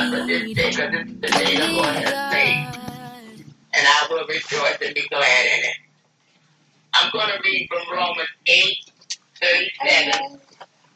God for this day, because this is the day the Lord has made. And I will rejoice and be glad in it. I'm going to read from Romans 8:37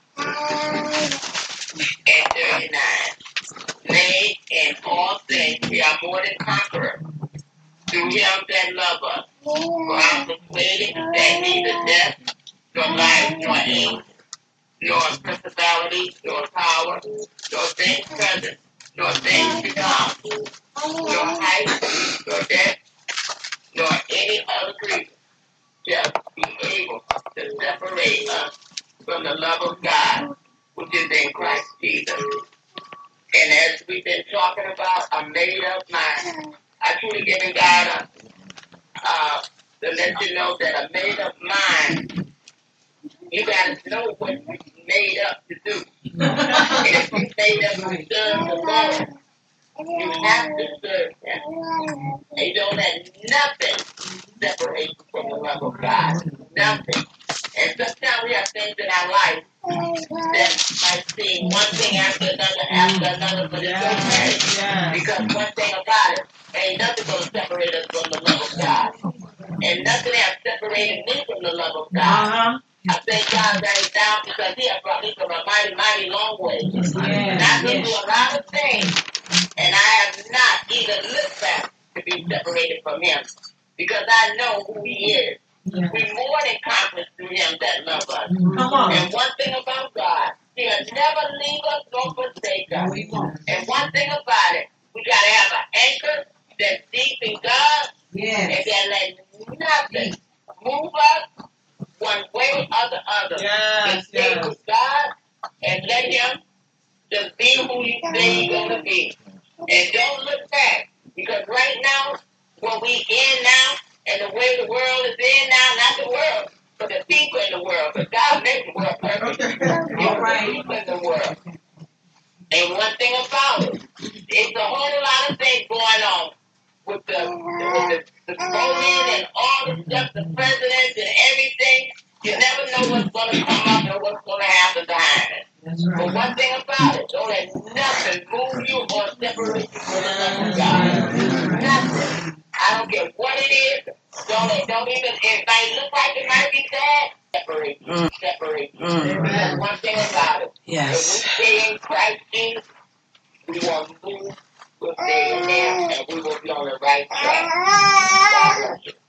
and 39. Nay, in all things we are more than conquerors through him that loved us. For I'm persuaded that neither death, nor life, nor angels, nor principalities, nor power, nor things present, nor things to come, nor height, nor depth, nor any other creature shall be able to separate us from the love of God, which is in Christ Jesus. And as we've been talking about a made-up mind, I truly giving God to let you know that a made-up mind, you got to know what you're made up to do. And if you're made up to serve the Lord, you have to serve Him. And you don't let nothing separate you from the love of God. Nothing. And sometimes we have things in our life that might seem one thing after another, but it's okay. Because one thing about it, ain't nothing going to separate us from the love of God. And nothing has separated me from the love of God. I thank God that He's down because He has brought me from a mighty, mighty long way. And I've been through a lot of things, and I have not even looked back to be separated from Him because I know who He is. We more than conquerors through Him that love us. And one thing about God, He'll never leave us nor forsake us. And one thing about it, we got to have an anchor that's deep in God, and then let nothing move us one way or the other. Just stay with God and let Him just be who He say He's going to be. And don't look back, because right now, what we in now, and the way the world is in now, not the world, but the people in the world. But God made the world perfect. The people in the world. And one thing about it, it's a whole lot of things going on with the voting and all the stuff, the presidents and everything. You never know what's going to come up and what's going to happen behind it. But one thing about it, don't let nothing move you or separate you from the love of God. Nothing. I don't care what it is. Don't even, it might look like it might be bad. Separate. That's one thing about it. Yes. If we stay in Christ Jesus, we won't move. We'll stay in there, and we will be on the right track. God bless you.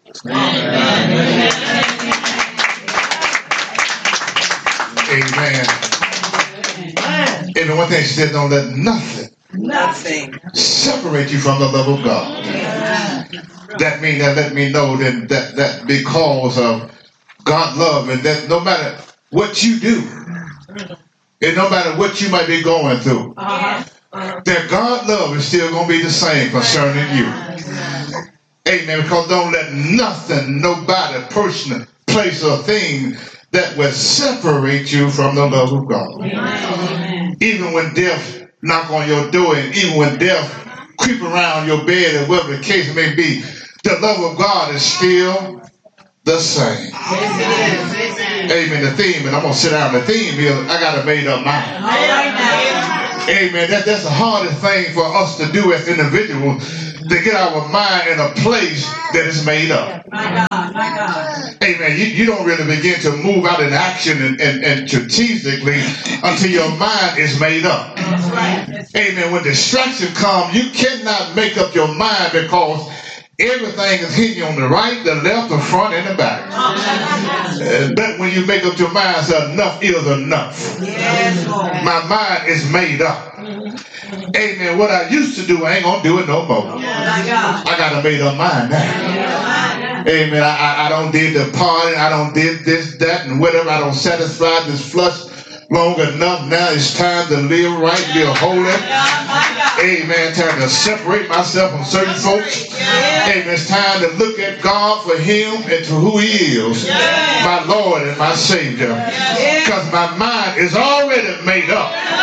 Amen. And the one thing she said, don't let nothing separate you from the love of God. That means that let me know that because of God's love, and that no matter what you do, and no matter what you might be going through, that God's love is still going to be the same concerning you. Amen. Because don't let nothing, nobody, person, place, or thing that will separate you from the love of God. Even when death knock on your door, and even when death creep around your bed, and whatever the case may be, the love of God is still the same. Amen. The theme, and I'm going to sit down. The theme is, I got a made up mind. Amen. That's the hardest thing for us to do as individuals, to get our mind in a place that is made up. My God. Amen. You don't really begin to move out in action and strategically until your mind is made up. Amen. When distraction comes, you cannot make up your mind because everything is hitting you on the right, the left, the front, and the back. But when you make up your mind, say enough is enough. My mind is made up. Amen. What I used to do, I ain't going to do it no more. I got a made up mind now. Amen. I don't did the party. I don't did this, that, and whatever. I don't satisfy this flush long enough. Now it's time to live right, live holy. Amen. Time to separate myself from certain folks. Amen. It's time to look at God for Him and to who He is, my Lord and my Savior. Because my mind is already made up.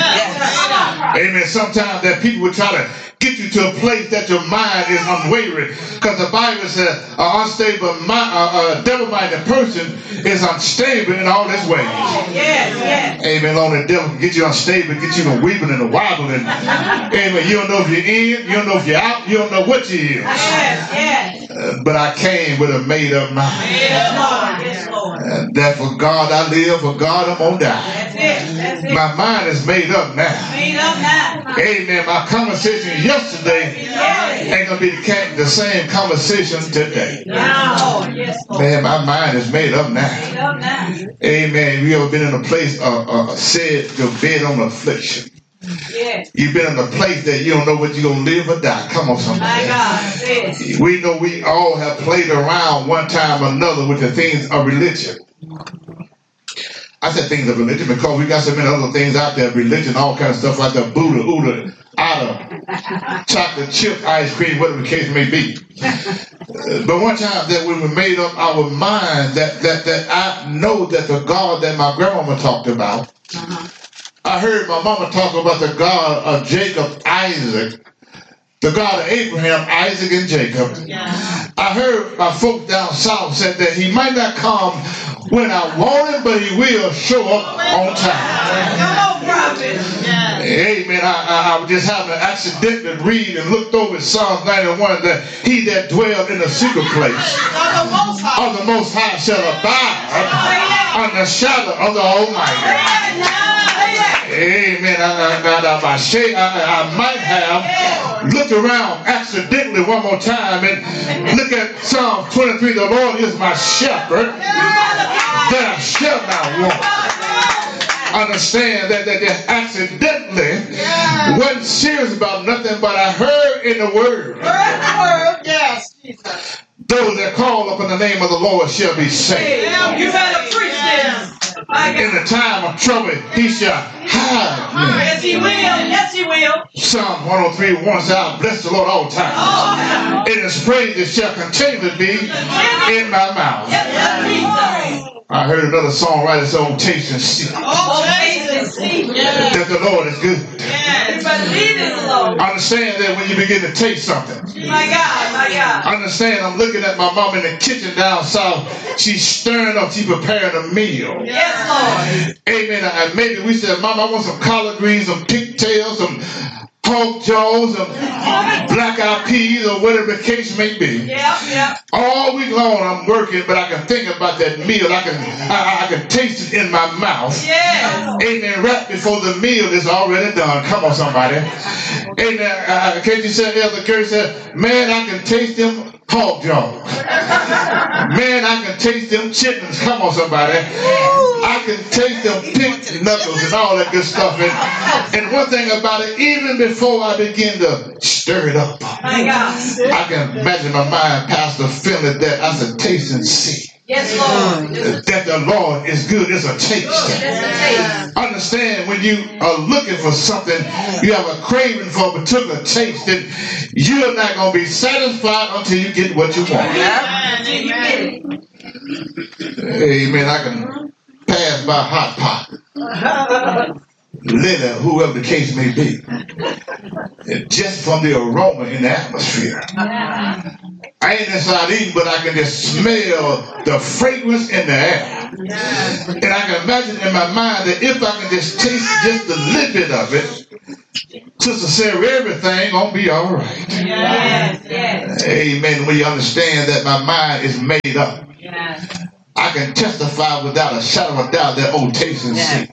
Amen. Sometimes that people will try to get you to a place that your mind is unwavering, because the Bible says an unstable mind, devil-minded person is unstable in all his ways. Amen. Lord, the devil can get you unstable, get you to weeping and wobbling. Amen. You don't know if you're in, you don't know if you're out, you don't know what you is. But I came with a made-up mind. That for God I live, for God I'm gonna die. That's it. My mind is made up now. Amen. My conversation yesterday ain't gonna be the same conversation today. Man, my mind is made up now. Amen. You ever been in a place said your bed on affliction? You've been in a place that you don't know what you're going to live or die. Come on, somebody. We know we all have played around one time or another with the things of religion. I said things of religion because we got so many other things out there, religion, all kind of stuff like that, Buddha, Uda, Ada, chocolate chip, ice cream, whatever the case may be. But one time that when we made up our mind that I know that the God that my grandmama talked about, I heard my mama talk about the God of Jacob, Isaac, the God of Abraham, Isaac, and Jacob. I heard my folks down south said that he might not come when I want him, but he will show up on time. Come on, prophet. Amen. I was just having an accident to read and looked over Psalm 91 that he that dwelled in the secret place of the Most High shall abide under the shadow of the Almighty. Amen. I might have looked around accidentally one more time and look at Psalm 23. The Lord is my shepherd, that I shall not want. Understand that accidentally wasn't serious about nothing, but I heard in the word. Yes, Jesus. Those that call upon the name of the Lord shall be saved. You better preach this. In the time of trouble, he shall hide me. Yes, he will. Yes, he will. Psalm 103:1 says, I'll bless the Lord all times. And his praises shall continually be in my mouth. I heard another songwriter say, oh, taste and see. Oh, taste and see. That the Lord is good. Understand that when you begin to taste something. My God. Understand, I'm looking at my mom in the kitchen down south. She's stirring up, she's preparing a meal. Yes, Lord. Amen. And maybe we said, Mom, I want some collard greens, some pigtails, some pork jaws, some black-eyed peas, or whatever the case may be. All week long I'm working, but I can think about that meal. I can taste it in my mouth. Amen. Right before the meal is already done. Come on, somebody. Amen. Can't you say, Elder Curry said, man, I can taste them pork jaws. Man, I can taste them chitlins. Come on, somebody. I can taste them pig knuckles and all that good stuff. And one thing about it, even before I begin to stir it up, I can imagine my mind, Pastor, feeling that I said, taste and see. Yes, Lord. That the Lord is good. It's a taste. Understand, when you are looking for something, you have a craving for a particular taste, and you're not going to be satisfied until you get what you want. Amen. I can pass by hot pot, litter, whoever the case may be, just from the aroma in the atmosphere. I ain't inside eating, but I can just smell the fragrance in the air. And I can imagine in my mind that if I can just taste just a little bit of it, Sister Sarah, everything gonna be all right. Amen. When you understand that my mind is made up, I can testify without a shadow of a doubt that old taste and see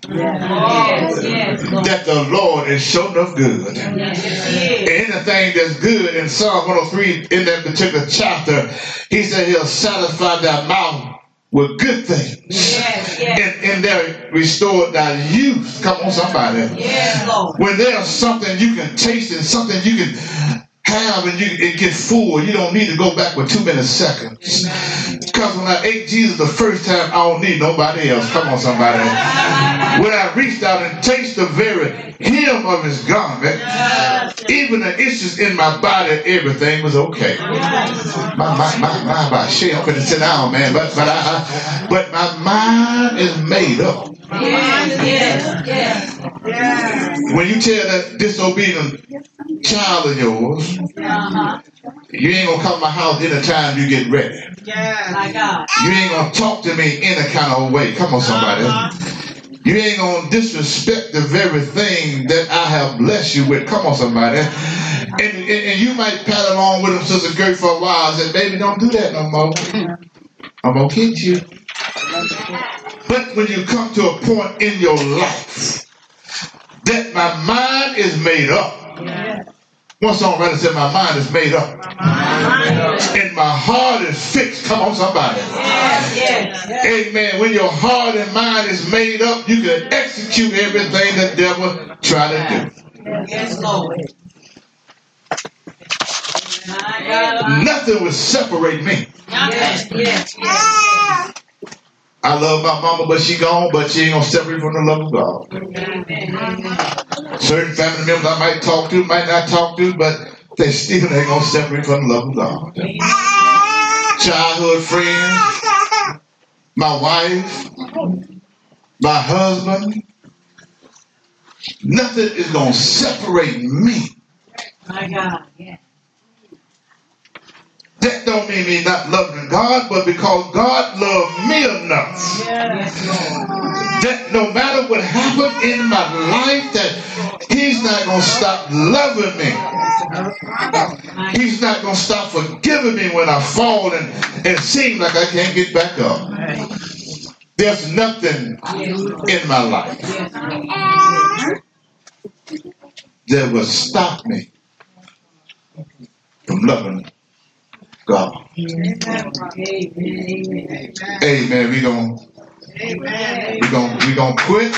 that the Lord is sure enough good. Anything that's good in Psalm 103 in that particular chapter, he said he'll satisfy thy mouth with good things. And they're restored thy youth. Come on, somebody. When there's something you can taste and something you can have and it get full, you don't need to go back with 2 minutes seconds. Because when I ate Jesus the first time, I don't need nobody else. Come on, somebody. When I reached out and tasted the very hem of his garment, even the issues in my body, everything was okay. My shit, I'm gonna sit down, man. But my mind is made up. When you tell that disobedient child of yours, you ain't gonna come to my house anytime you get ready. You ain't gonna talk to me any kind of way. Come on, somebody. You ain't gonna disrespect the very thing that I have blessed you with. Come on, somebody. And you might pat along with him, Sister Gert, for a while and say, baby, don't do that no more. I'm gonna get you. But when you come to a point in your life that my mind is made up. One songwriter said, my mind is made up. And my heart is fixed. Come on, somebody. Amen. When your heart and mind is made up, you can execute everything the devil try to do. Yes, Lord. Nothing will separate me. I love my mama, but she gone, but she ain't gonna separate from the love of God. Certain family members I might talk to, might not talk to, but they still ain't gonna separate from the love of God. Childhood friends, my wife, my husband, nothing is gonna separate me. My God, yeah. That don't mean me not loving God, but because God loved me enough. Yes, Lord. That no matter what happened in my life, that he's not going to stop loving me. He's not going to stop forgiving me when I fall and it seems like I can't get back up. There's nothing in my life that will stop me from loving God. Amen. We gonna quit.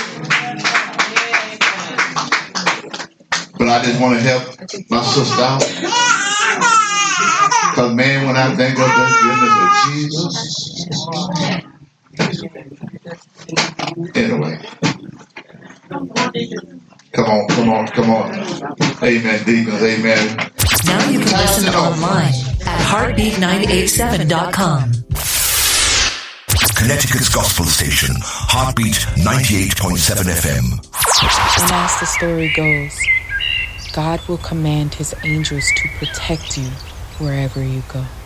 But I just want to help my sister out. Because man, when I think of the goodness of Jesus. Anyway. Come on. Amen, deacons, amen. Now you can listen online at heartbeat987.com. Connecticut's gospel station, Heartbeat 98.7 FM. And as the story goes, God will command his angels to protect you wherever you go.